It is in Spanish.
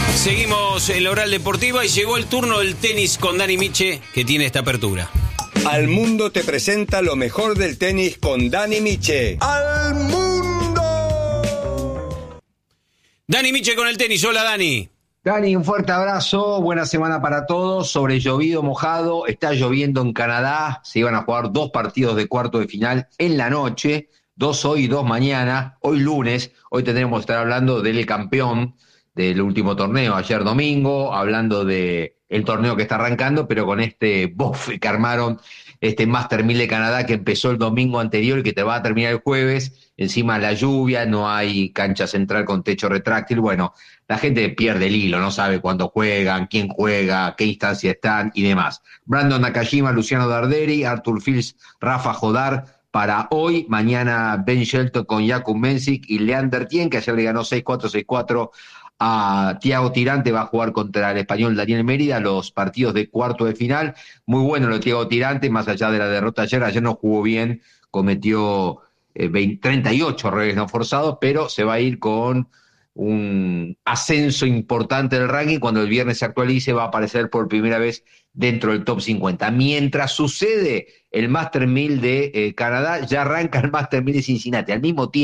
Seguimos en la Oral Deportiva y llegó el turno del tenis con Dani Miche, que tiene esta apertura. Al Mundo te presenta lo mejor del tenis con Dani Miche. ¡Al Mundo! Dani Miche con el tenis. Hola, Dani. Dani, un fuerte abrazo, buena semana para todos. Sobre llovido, mojado, está lloviendo en Canadá. Se iban a jugar 2 partidos de cuarto de final en la noche, 2 hoy y 2 mañana. Hoy lunes, hoy tendremos que estar hablando del campeón del último torneo, ayer domingo, hablando de el torneo que está arrancando, pero con este bofe que armaron, este Master 1000 de Canadá que empezó el domingo anterior y que te va a terminar el jueves. Encima la lluvia, no hay cancha central con techo retráctil. Bueno, la gente pierde el hilo, no sabe cuándo juegan, quién juega, qué instancia están y demás. Brandon Nakajima, Luciano Darderi, Arthur Fils, Rafa Jodar para hoy. Mañana Ben Shelton con Jakub Mensik y Leander Tien, que ayer le ganó 6-4, 6-4 a Thiago Tirante. Va a jugar contra el español Daniel Mérida los partidos de cuarto de final. Muy bueno lo de Thiago Tirante, más allá de la derrota ayer no jugó bien, cometió 38 errores no forzados, pero se va a ir con un ascenso importante del ranking. Cuando el viernes se actualice va a aparecer por primera vez dentro del top 50. Mientras sucede el Master 1000 de Canadá, ya arranca el Master 1000 de Cincinnati al mismo tiempo.